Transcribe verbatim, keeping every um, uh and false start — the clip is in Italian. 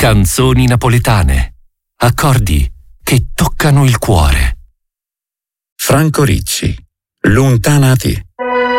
Canzoni napoletane. Accordi che toccano il cuore. Franco Ricci, Lontanati.